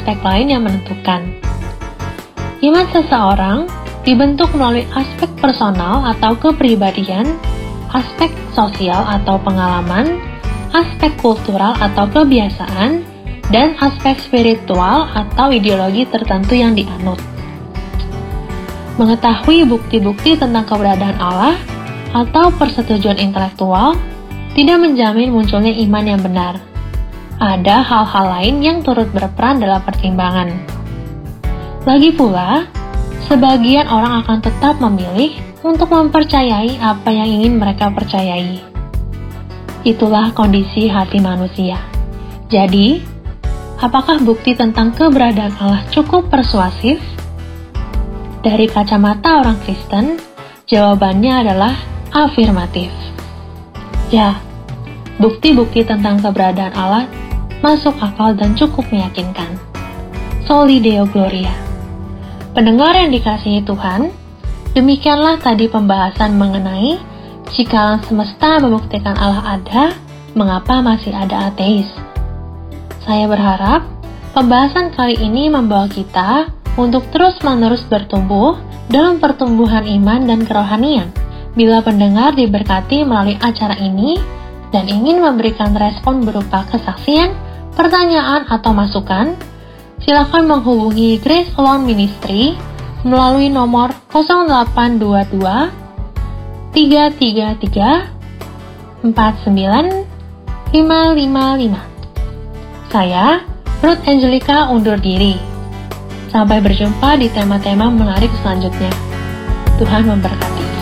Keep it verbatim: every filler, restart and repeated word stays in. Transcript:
aspek lain yang menentukan. Iman seseorang dibentuk melalui aspek personal atau kepribadian, aspek sosial atau pengalaman, aspek kultural atau kebiasaan, dan aspek spiritual atau ideologi tertentu yang dianut. Mengetahui bukti-bukti tentang keberadaan Allah atau persetujuan intelektual tidak menjamin munculnya iman yang benar. Ada hal-hal lain yang turut berperan dalam pertimbangan. Lagi pula, sebagian orang akan tetap memilih untuk mempercayai apa yang ingin mereka percayai. Itulah kondisi hati manusia. Jadi, apakah bukti tentang keberadaan Allah cukup persuasif? Dari kacamata orang Kristen, jawabannya adalah afirmatif. Ya, bukti-bukti tentang keberadaan Allah masuk akal dan cukup meyakinkan. Soli Deo Gloria. Pendengar yang dikasihi Tuhan, demikianlah tadi pembahasan mengenai jika alam semesta membuktikan Allah ada, mengapa masih ada ateis? Saya berharap pembahasan kali ini membawa kita untuk terus-menerus bertumbuh dalam pertumbuhan iman dan kerohanian. Bila pendengar diberkati melalui acara ini dan ingin memberikan respon berupa kesaksian, pertanyaan, atau masukan, silakan menghubungi Grace Alone Ministry melalui nomor nol delapan dua dua tiga tiga tiga empat sembilan lima lima lima. Saya, Ruth Angelica, undur diri. Sampai berjumpa di tema-tema menarik selanjutnya. Tuhan memberkati.